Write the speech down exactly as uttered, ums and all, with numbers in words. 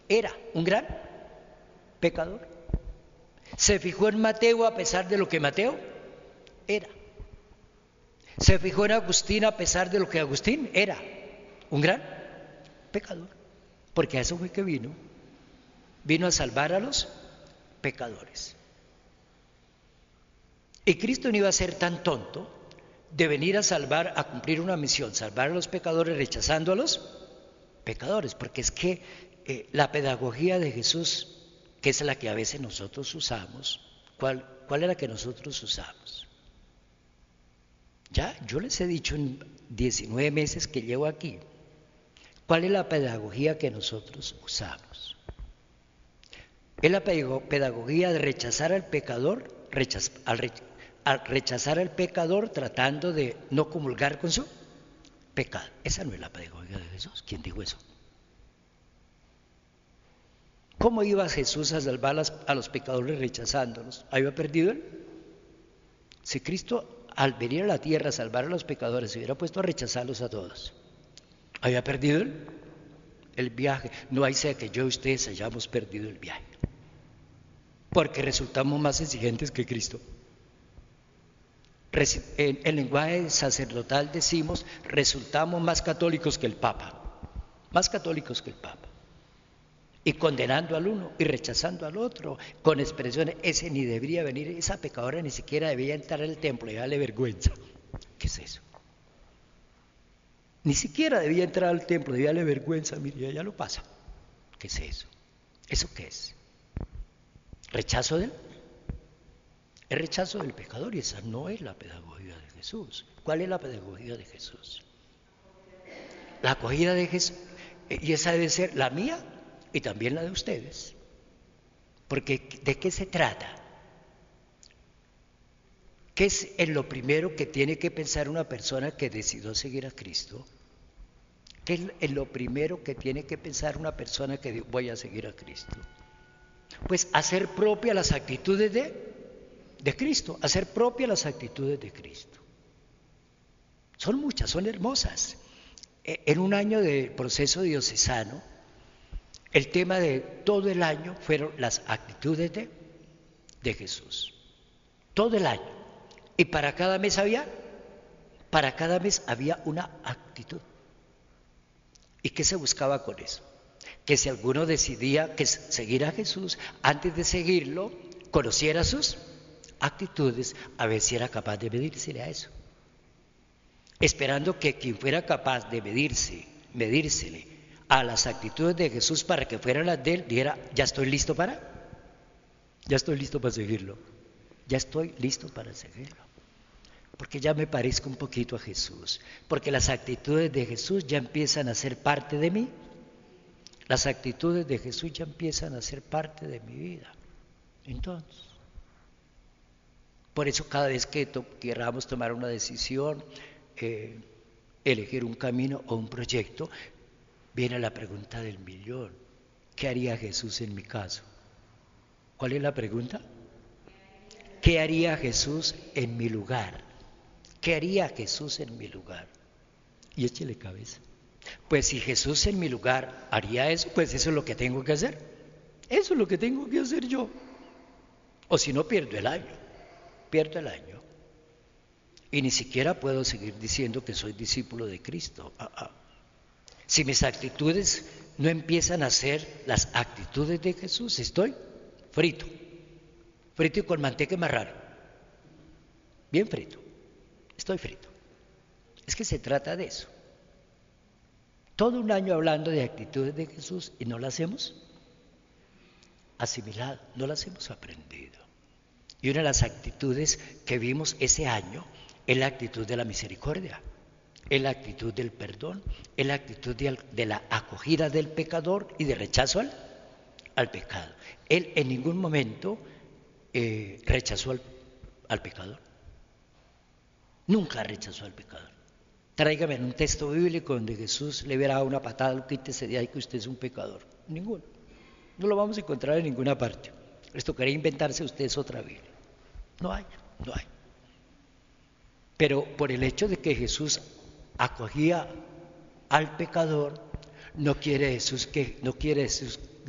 Era un gran pecador. Se fijó en Mateo a pesar de lo que Mateo era. Se fijó en Agustín a pesar de lo que Agustín era. Un gran pecador. Porque a eso fue que vino. Vino a salvar a los pecadores. Y Cristo no iba a ser tan tonto de venir a salvar, a cumplir una misión, salvar a los pecadores rechazando a los pecadores, porque es que eh, la pedagogía de Jesús, que es la que a veces nosotros usamos, ¿cuál, cuál es la que nosotros usamos? Ya, yo les he dicho en diecinueve meses que llevo aquí, ¿cuál es la pedagogía que nosotros usamos? Es la pedagogía de rechazar al pecador, rechaz, al rechazar al rechazar al pecador tratando de no comulgar con su pecado. Esa no es la pedagogía de Jesús. ¿Quién dijo eso? ¿Cómo iba Jesús a salvar a los pecadores rechazándolos? ¿Había perdido él? Si Cristo al venir a la tierra a salvar a los pecadores se hubiera puesto a rechazarlos a todos, ¿había perdido él el viaje? No hay sea que yo y ustedes hayamos perdido el viaje, porque resultamos más exigentes que Cristo. En el lenguaje sacerdotal decimos, resultamos más católicos que el Papa, más católicos que el Papa, y condenando al uno y rechazando al otro, con expresiones, ese ni debería venir, esa pecadora ni siquiera debía entrar al templo y darle vergüenza. ¿Qué es eso? Ni siquiera debía entrar al templo, debía darle vergüenza, mire, ya lo pasa. ¿Qué es eso? ¿Eso qué es? ¿Rechazo de él? El rechazo del pecador, y esa no es la pedagogía de Jesús. ¿Cuál es la pedagogía de Jesús? La acogida de Jesús, y esa debe ser la mía y también la de ustedes. Porque ¿de qué se trata? ¿Qué es en lo primero que tiene que pensar una persona que decidió seguir a Cristo? ¿Qué es en lo primero que tiene que pensar una persona que dice, voy a seguir a Cristo? Pues hacer propia las actitudes de de Cristo, hacer propias las actitudes de Cristo. Son muchas, son hermosas. En un año de proceso diocesano, el tema de todo el año fueron las actitudes de, de Jesús. Todo el año. Y para cada mes había, para cada mes había una actitud. ¿Y qué se buscaba con eso? Que si alguno decidía que seguir a Jesús, antes de seguirlo, conociera sus actitudes, a ver si era capaz de medírsele a eso, esperando que quien fuera capaz de medirse, medírsele a las actitudes de Jesús para que fueran las de él, dijera, ya estoy listo para, ya estoy listo para seguirlo, ya estoy listo para seguirlo, porque ya me parezco un poquito a Jesús, porque las actitudes de Jesús ya empiezan a ser parte de mí, las actitudes de Jesús ya empiezan a ser parte de mi vida. Entonces, por eso cada vez que to- queramos tomar una decisión, eh, elegir un camino o un proyecto, viene la pregunta del millón. ¿Qué haría Jesús en mi caso? ¿Cuál es la pregunta? ¿Qué haría Jesús en mi lugar? ¿Qué haría Jesús en mi lugar? Y échele cabeza. Pues si Jesús en mi lugar haría eso, pues eso es lo que tengo que hacer. Eso es lo que tengo que hacer yo. O si no, pierdo el año. Pierdo el año y ni siquiera puedo seguir diciendo que soy discípulo de Cristo. Ah, ah. Si mis actitudes no empiezan a ser las actitudes de Jesús, estoy frito, frito y con manteca y marrano, bien frito, estoy frito. Es que se trata de eso. Todo un año hablando de actitudes de Jesús y no las hemos asimilado, no las hemos aprendido. Y una de las actitudes que vimos ese año es la actitud de la misericordia, es la actitud del perdón, es la actitud de, de la acogida del pecador y de rechazo al, al pecado. Él en ningún momento eh, rechazó al, al pecador, nunca rechazó al pecador. Tráigame en un texto bíblico donde Jesús le hubiera dado una patada, quítese de ahí que usted es un pecador. Ninguno, no lo vamos a encontrar en ninguna parte. Les tocaría inventarse ustedes otra Biblia. No hay, no hay. Pero por el hecho de que Jesús acogía al pecador, no quiere Jesús que, no quiere Jesús